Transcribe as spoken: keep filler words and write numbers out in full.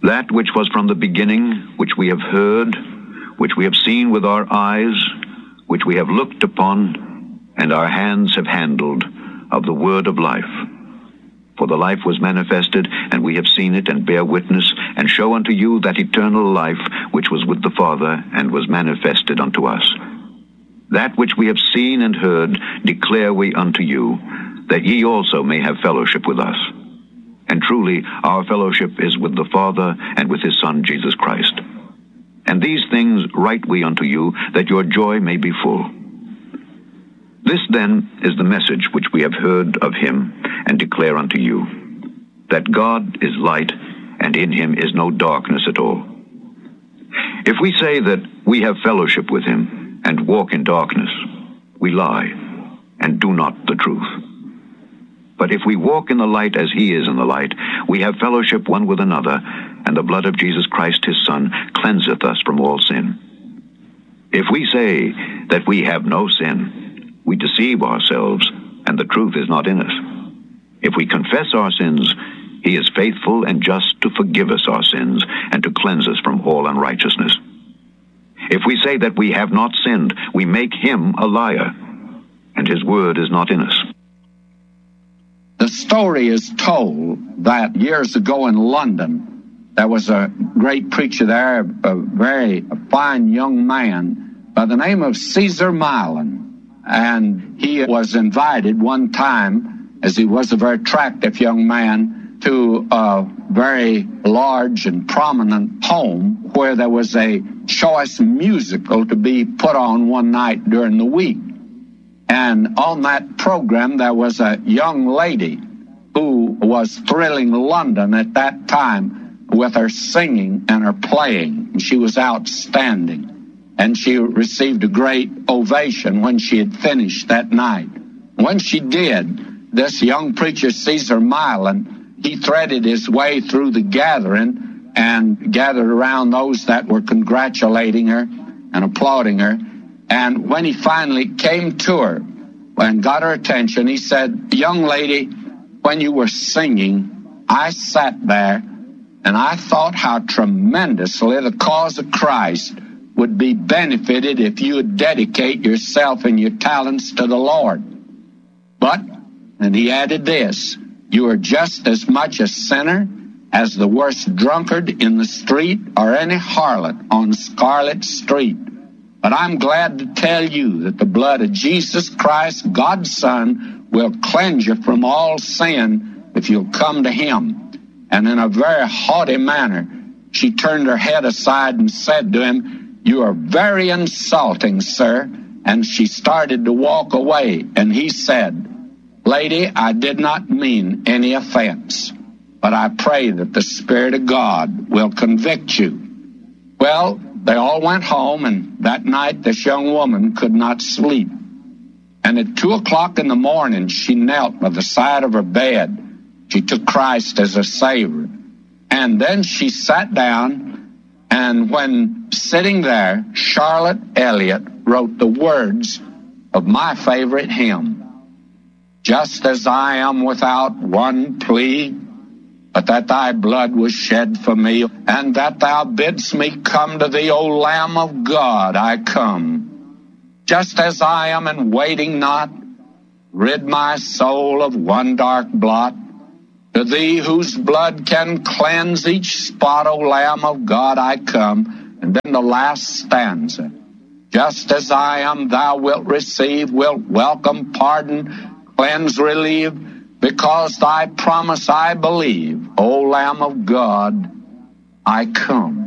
That which was from the beginning, which we have heard, which we have seen with our eyes, which we have looked upon, and our hands have handled, of the word of life. For the life was manifested, and we have seen it, and bear witness, and show unto you that eternal life which was with the Father, and was manifested unto us. That which we have seen and heard declare we unto you, that ye also may have fellowship with us. And truly our fellowship is with the Father, and with his Son Jesus Christ. And these things write we unto you, that your joy may be full. This then is the message which we have heard of him, and declare unto you, that God is light, and in him is no darkness at all. If we say that we have fellowship with him, and walk in darkness, we lie, and do not the truth. But if we walk in the light as he is in the light, we have fellowship one with another, and the blood of Jesus Christ his Son cleanseth us from all sin. If we say that we have no sin, we deceive ourselves, and the truth is not in us. If we confess our sins, he is faithful and just to forgive us our sins, and to cleanse us from all unrighteousness. If we say that we have not sinned, we make him a liar, and his word is not in us. The story is told that years ago in London, there was a great preacher there, a very fine young man by the name of Caesar Milan. And he was invited one time, as he was a very attractive young man, to a very large and prominent home where there was a choice musical to be put on one night during the week. And on that program, there was a young lady who was thrilling London at that time with her singing and her playing. And she was outstanding. And she received a great ovation when she had finished that night. When she did, this young preacher, Caesar Milan, he threaded his way through the gathering and gathered around those that were congratulating her and applauding her. And when he finally came to her and got her attention, he said, "Young lady, when you were singing, I sat there and I thought how tremendously the cause of Christ would be benefited if you would dedicate yourself and your talents to the Lord. But," and he added this, "you are just as much a sinner as the worst drunkard in the street or any harlot on Scarlet Street. But I'm glad to tell you that the blood of Jesus Christ, God's Son, will cleanse you from all sin if you'll come to him." And in a very haughty manner, she turned her head aside and said to him, "You are very insulting, sir." And she started to walk away. And he said, "Lady, I did not mean any offense, but I pray that the Spirit of God will convict you." Well, they all went home, and that night this young woman could not sleep. And at two o'clock in the morning, she knelt by the side of her bed. She took Christ as a Savior. And then she sat down, and when sitting there, Charlotte Elliott wrote the words of my favorite hymn, "Just as I am without one plea, but that thy blood was shed for me, and that thou bidst me come to thee, O Lamb of God, I come. Just as I am and waiting not, rid my soul of one dark blot. To thee whose blood can cleanse each spot, O Lamb of God, I come." And then the last stanza, "Just as I am, thou wilt receive, wilt welcome, pardon, cleanse, relieve, because thy promise I believe, O Lamb of God, I come."